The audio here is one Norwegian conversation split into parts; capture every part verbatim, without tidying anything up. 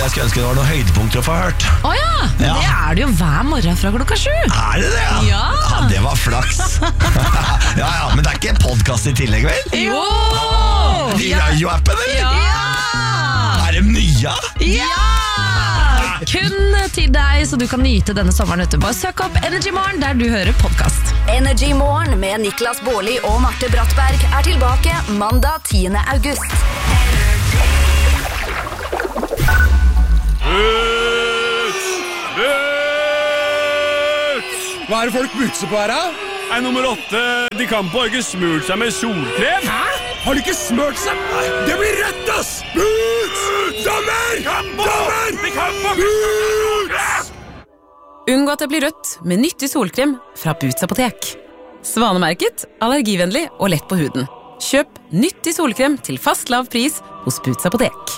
jeg skulle ønske det var noen høydepunkter å få hørt. Åja, oh, ja. Ja. Det er det jo hver morgen fra klokka sju. Er det det? Ja, ja. ja det var flaks. Ja, ja, men det er ikke en podcast i tillegg, vel? Jo! I radioappen, eller? Ja! Er det nye? Ja! Kun til deg, så du kan nyte denne sommeren ute. Bare søk opp Energy Morgen der du hører podcast. Energy Morgen med Niklas Baarli og Marte Brattberg er tilbake mandag tiende august. Boots! Boots! Hva er det folk butser på her, da? Er nummer åtte, de kan på ikke smurt seg med solkrem. Hæ? Har de ikke smørt seg? Det blir rett, ass! Boots! Dommer! Dommer! De kan på Boots! Unngå at det blir rødt med nyttig solkrem fra Boots apotek. Svanemerket, allergivennlig og lett på huden. Kjøp nyttig solkrem til fast lav pris hos Boots apotek.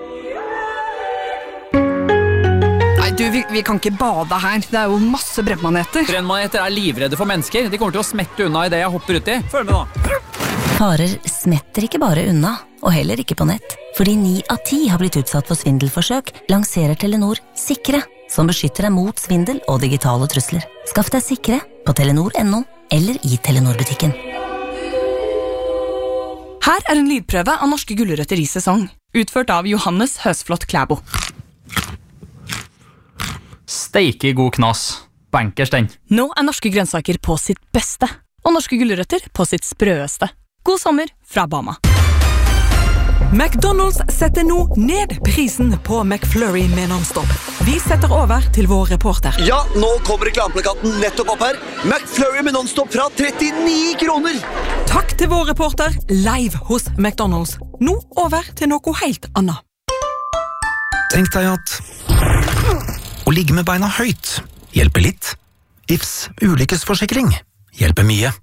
Nei, du, vi, vi kan ikke bade her. Det er jo masse brennmaneter. Brennmaneter er livredde for mennesker. De kommer til å smette unna i det jeg hopper ut i. Følg med nå. Farer smetter ikke bare unna, og heller ikke på nett. Fordi ni av ti har blitt utsatt for svindelforsøk, lanserer Telenor Sikre, som beskytter deg mot svindel og digitale trusler. Skaff deg Sikre på telenor punktum no eller i Telenor-butikken. Her er en lydprøve av norske gulrøtter i sesong, utført av Johannes Høsflot Klæbo. Steike god knas. Bankers den. Nå er norske grønnsaker på sitt beste, og norske gulrøtter på sitt sprøeste. God sommer fra Bama. McDonald's setter nå ned prisen på McFlurry med non-stop. Vi setter over til vår reporter. Ja, nå kommer reklameplakaten nettopp opp her. McFlurry med non-stop fra trettini kroner. Takk til vår reporter live hos McDonald's. Nå over til noe helt annet. Tenk deg at å ligge med beina høyt hjelper litt. I F S ulykkesforsikring hjelper mye.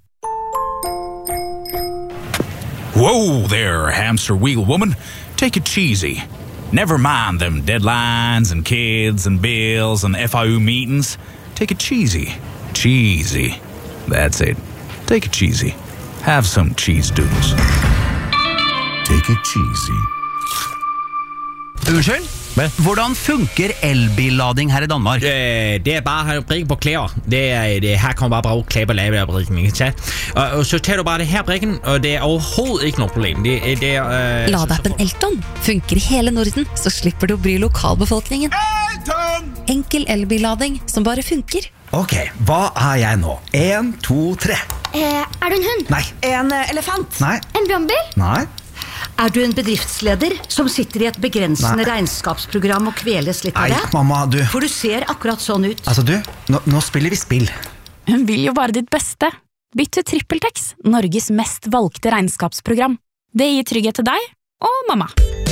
Whoa there, hamster wheel woman. Take it cheesy. Never mind them deadlines and kids and bills and F I U meetings. Take it cheesy. Cheesy. That's it. Take it cheesy. Have some cheese doodles. Take it cheesy. Unnskyld? Hvordan funker elbillading her i Danmark? Det, det er bare brikke på klær. Det er, det, her kan man bare bruge klær på lavebrikken. Og, og så tager du bare det her brikken, og det er overhovedet ikke noe problem. Det, det er, uh, Ladeappen Elton funker i hele Norden, så slipper du å bry lokalbefolkningen. Elton! Enkel elbillading som bare funker. Ok, hva er jeg nå? En, to, tre. Eh, er du en hund? Nei. En uh, elefant? Nei. En brannbil? Nei. Er du en bedriftsleder som sitter i et begrensende Nei. regnskapsprogram og kveles litt av det? Nei, mamma, du. For du ser akkurat sånn ut. Altså, du, nå, nå spiller vi spill. Hun vil jo bare ditt beste. Bytt til TrippelTex, Norges mest valgte regnskapsprogram. Det gir trygghet til deg og mamma.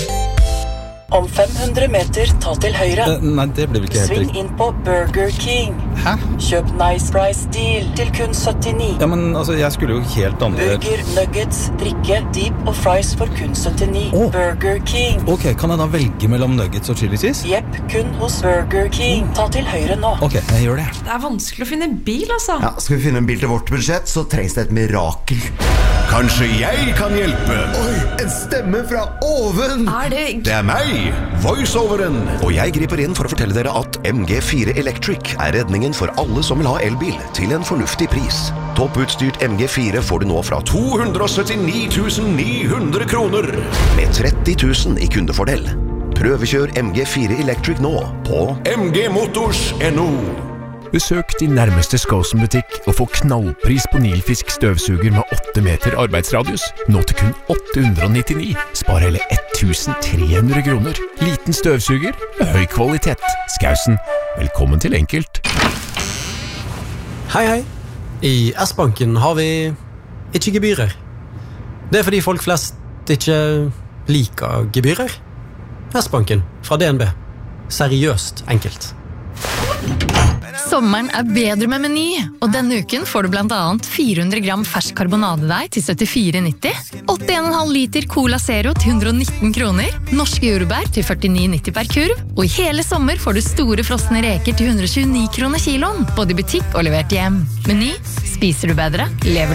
Om fem hundre meter, ta til høyre. Uh, nei, det blir vel ikke helt Sving riktig. inn på Burger King. Hæ? Kjøp Nice Price Deal til kun syttini. Ja, men altså, jeg skulle jo helt andre... Burger, nuggets, drikke, deep og fries for kun syttini. Oh. Burger King. Ok, kan jeg da velge mellom nuggets og chili cheese? Jepp, kun hos Burger King. Ta til høyre nå. Ok, jeg gjør det. Det er vanskelig å finne bil, altså. Ja, skal vi finne en bil til vårt budsjett, så trengs det et mirakel. Kanskje jeg kan hjelpe? Oi, en stemme fra oven! Er det... Det er meg, voiceoveren. Og jeg griper inn for å fortelle dere at M G fire Electric er redningen for alle som vil ha elbil til en fornuftig pris. Topputstyrt M G fire får du nå fra to hundre syttini tusen ni hundre kroner, med tretti tusen i kundefordel. Prøvekjør M G fire Electric nå på m g motors punktum no. Besøk din nærmeste Skåsen-butikk og få knallpris på Nilfisk støvsuger med åtte meter arbeidsradius. Nå til kun åtte hundre nittini. Spar hele tusen tre hundre kroner. Liten støvsuger med høy kvalitet. Skausen, velkommen til enkelt. Hei, hei. I S-banken har vi ikke gebyrer. Det er fordi folk flest ikke liker gebyrer. S-banken fra D N B. Seriøst enkelt. Sommeren er bedre med Meny, og denne uken får du blant annet fire hundre gram fersk karbonadedeig til syttifire nitti, åttien komma fem liter Cola Zero til hundre og nitten kroner, norske jordbær til førtini nitti per kurv, og i hele sommer får du store frosne reker til hundre og tjueni kroner kiloen, både i butikk og levert hjem. Meny, spiser du bedre, lever